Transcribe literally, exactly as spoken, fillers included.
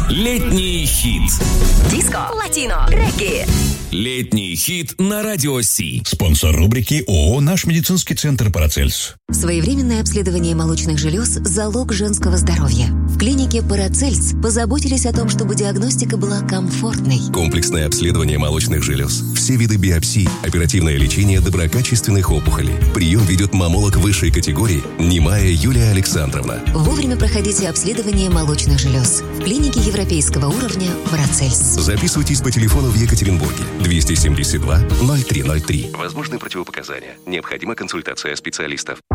Летний хит. Диско, латино, регги. Летний хит на Радио Си. Спонсор рубрики ООО «Наш медицинский центр Парацельс». Своевременное обследование молочных желез – залог женского здоровья. В клинике Парацельс позаботились о том, чтобы диагностика была комфортной. Комплексное обследование молочных желез. Все виды биопсий, оперативное лечение доброкачественных опухолей. Прием ведет маммолог высшей категории Немая Юлия Александровна. Вовремя проходите обследование молочных желез. В клинике европейского уровня Парацельс. Записывайтесь по телефону в Екатеринбурге двести семьдесят два ноль три ноль три. Возможны противопоказания. Необходима консультация специалистов.